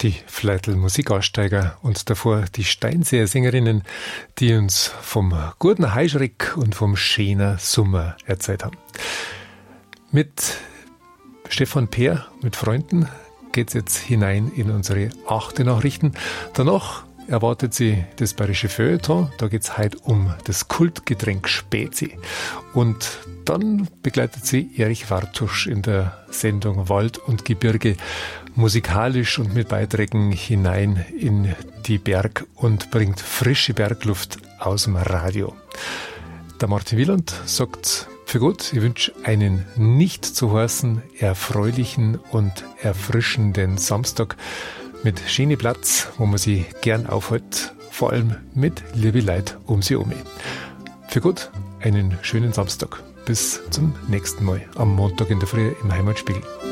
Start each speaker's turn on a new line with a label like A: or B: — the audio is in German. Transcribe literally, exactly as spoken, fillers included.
A: die Fleitl Musikaussteiger und davor die Steinseer Sängerinnen, die uns vom guten Heischreck und vom schönen Sommer erzählt haben. Mit Stefan Peer, mit Freunden, geht's jetzt hinein in unsere achte Nachrichten. Danach erwartet sie das bayerische Feuilleton. Da geht's heute um das Kultgetränk Spezi. Und dann begleitet sie Erich Wartusch in der Sendung Wald und Gebirge musikalisch und mit Beiträgen hinein in die Berg und bringt frische Bergluft aus dem Radio. Der Martin Wieland sagt für gut, ich wünsche einen nicht zu heißen, erfreulichen und erfrischenden Samstag mit schönem Platz, wo man sich gern aufhält, vor allem mit liebe Leid um sie herum. Für gut, einen schönen Samstag. Bis zum nächsten Mal am Montag in der Früh im Heimatspiegel.